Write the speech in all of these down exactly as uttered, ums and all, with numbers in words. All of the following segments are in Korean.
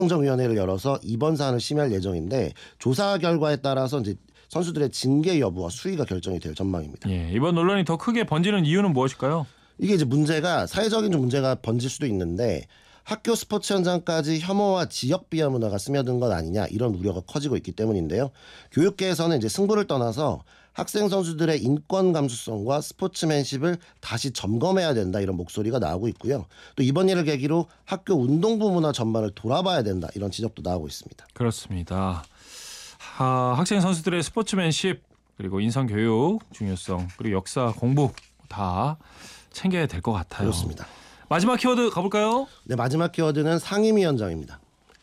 행정위원회를 열어서 이번 사안을 심의할 예정인데 조사 결과에 따라서 이제 선수들의 징계 여부와 수위가 결정이 될 전망입니다. 예, 이번 논란이 더 크게 번지는 이유는 무엇일까요? 이게 이제 문제가 사회적인 좀 문제가 번질 수도 있는데 학교 스포츠 현장까지 혐오와 지역 비하 문화가 스며든 것 아니냐 이런 우려가 커지고 있기 때문인데요. 교육계에서는 이제 승부를 떠나서 학생 선수들의 인권 감수성과 스포츠맨십을 다시 점검해야 된다 이런 목소리가 나오고 있고요. 또 이번 일을 계기로 학교 운동부 문화 전반을 돌아봐야 된다 이런 지적도 나오고 있습니다. 그렇습니다. 아, 학생 선수들의 스포츠맨십 그리고 인성 교육 중요성 그리고 역사 공부 다 챙겨야 될 것 같아요. 그렇습니다. 마지막 키워드 가볼까요? 네, 마지막 키워드는 상임위원장입니다.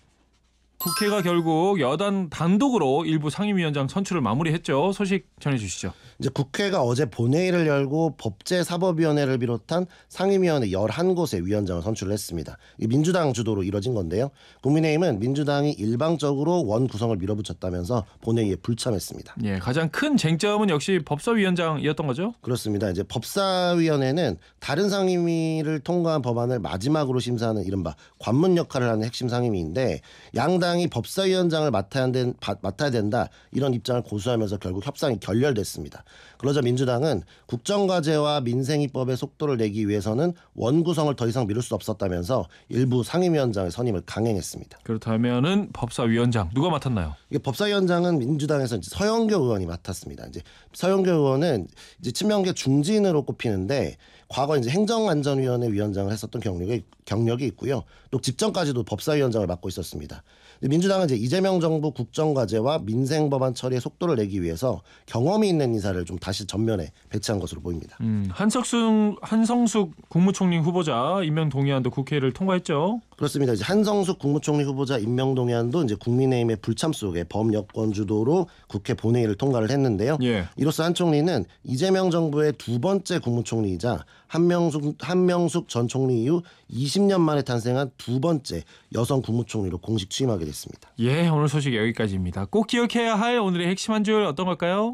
국회가 결국 여당 단독으로 일부 상임위원장 선출을 마무리했죠. 소식 전해주시죠. 이제 국회가 어제 본회의를 열고 법제사법위원회를 비롯한 상임위원회 열한 곳의 위원장을 선출을 했습니다. 민주당 주도로 이뤄진 건데요. 국민의힘은 민주당이 일방적으로 원 구성을 밀어붙였다면서 본회의에 불참했습니다. 예, 가장 큰 쟁점은 역시 법사위원장이었던 거죠? 그렇습니다. 이제 법사위원회는 다른 상임위를 통과한 법안을 마지막으로 심사하는 이른바 관문 역할을 하는 핵심 상임위인데 양당 이 법사위원장을 맡아야, 된, 맡아야 된다 이런 입장을 고수하면서 결국 협상이 결렬됐습니다. 그러자 민주당은 국정과제와 민생입법의 속도를 내기 위해서는 원구성을 더 이상 미룰 수 없었다면서 일부 상임위원장의 선임을 강행했습니다. 그렇다면은 법사위원장 누가 맡았나요? 이게 법사위원장은 민주당에서 이제 서영교 의원이 맡았습니다. 이제 서영교 의원은 이제 친명계 중진으로 꼽히는데 과거 이제 행정안전위원회 위원장을 했었던 경력이 경력이 있고요. 또 직전까지도 법사위원장을 맡고 있었습니다. 민주당은 이제 이재명 정부 국정과제와 민생법안 처리의 속도를 내기 위해서 경험이 있는 인사를 좀 다시 전면에 배치한 것으로 보입니다. 음, 한석순 한성숙 국무총리 후보자 임명 동의안도 국회를 통과했죠. 그렇습니다. 이제 한성숙 국무총리 후보자 임명 동의안도 이제 국민의힘의 불참 속에 범여권 주도로 국회 본회의를 통과를 했는데요. 예. 이로써 한 총리는 이재명 정부의 두 번째 국무총리이자 한명숙 한명숙 전 총리 이후 이십 년 만에 탄생한 두 번째 여성 국무총리로 공식 취임하게 됐습니다. 예, 오늘 소식 여기까지입니다. 꼭 기억해야 할 오늘의 핵심 한 줄 어떤 걸까요?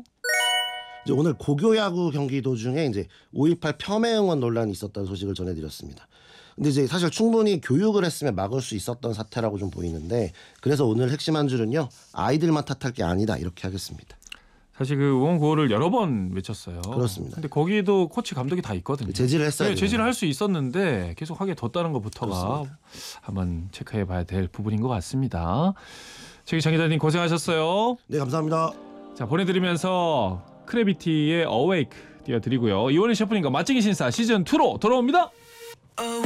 이제 오늘 고교야구 경기 도중에 이제 오일팔 폄훼 응원 논란이 있었다는 소식을 전해드렸습니다. 근데 이제 사실 충분히 교육을 했으면 막을 수 있었던 사태라고 좀 보이는데 그래서 오늘 핵심 한 줄은요 아이들만 탓할 게 아니다 이렇게 하겠습니다. 사실 그 응원 구호를 여러 번 외쳤어요. 그렇습니다. 근데 거기에도 코치 감독이 다 있거든요. 제지를 했어요. 네, 제지를 할 수 있었는데 계속 하게 뒀다는 것부터가 그렇습니다. 한번 체크해봐야 될 부분인 것 같습니다. 저기 장 기자님 고생하셨어요. 네, 감사합니다. 자, 보내드리면서 크래비티의 어웨이크 띄워드리고요. 이원희 셰프님과 맛쟁이 신사 시즌 이로 돌아옵니다.